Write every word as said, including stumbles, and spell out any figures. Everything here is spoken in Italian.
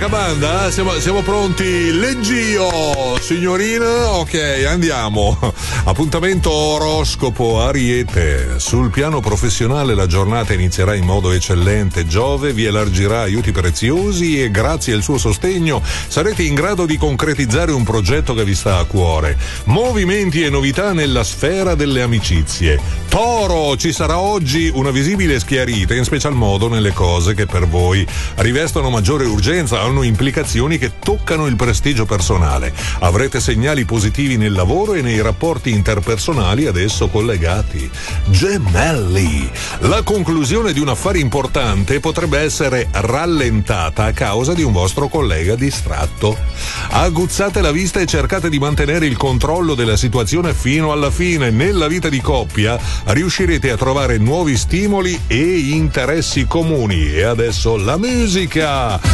Capanda, siamo, siamo pronti. Leggio, signorina, ok, andiamo. Appuntamento oroscopo Ariete. Sul piano professionale la giornata inizierà in modo eccellente. Giove vi elargirà aiuti preziosi e grazie al suo sostegno sarete in grado di concretizzare un progetto che vi sta a cuore. Movimenti e novità nella sfera delle amicizie. Toro, ci sarà oggi una visibile schiarita, in special modo nelle cose che per voi rivestono maggiore urgenza, hanno implicazioni che toccano il prestigio personale. Avrete segnali positivi nel lavoro e nei rapporti interpersonali ad esso collegati. Gemelli, la conclusione di un affare importante potrebbe essere rallentata a causa di un vostro collega distratto. Aguzzate la vista e cercate di mantenere il controllo della situazione fino alla fine. Nella vita di coppia riuscirete a trovare nuovi stimoli e interessi comuni. E adesso la musica!